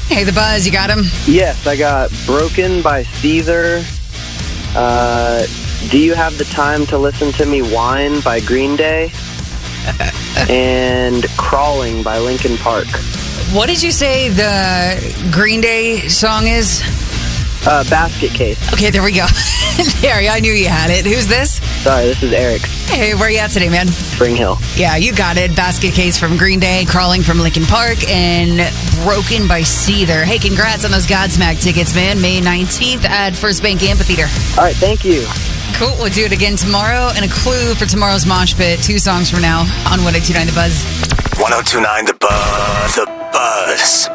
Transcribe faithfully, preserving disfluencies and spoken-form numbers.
Hey, The Buzz, you got him? Yes, I got Broken by Seether. Uh, Do You Have the Time to Listen to Me Whine by Green Day. And Crawling by Linkin Park. What did you say the Green Day song is? Uh, Basket Case. Okay, there we go. There, I knew you had it. Who's this? Sorry, this is Eric. Hey, where you at today, man? Spring Hill. Yeah, you got it. Basket Case from Green Day, Crawling from Linkin Park, and Broken by Seether. Hey, congrats on those Godsmack tickets, man. May nineteenth at First Bank Amphitheater. All right, thank you. Cool. We'll do it again tomorrow. And a clue for tomorrow's Mosh Pit, two songs from now on one oh two nine The Buzz. one oh two nine The Buzz. The Buzz.